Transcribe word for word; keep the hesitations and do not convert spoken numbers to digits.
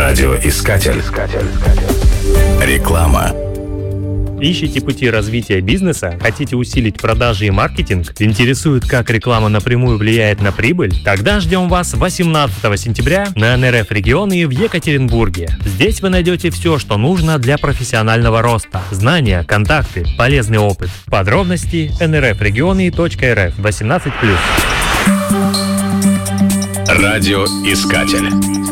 Радиоискатель. Реклама. Ищете пути развития бизнеса? Хотите усилить продажи и маркетинг? Интересует, как реклама напрямую влияет на прибыль? Тогда ждем вас восемнадцатого сентября на эн эр эф регионы в Екатеринбурге. Здесь вы найдете все, что нужно для профессионального роста. Знания, контакты, полезный опыт. Подробности эн эр эф регионы точка эр эф восемнадцать плюс. Радиоискатель.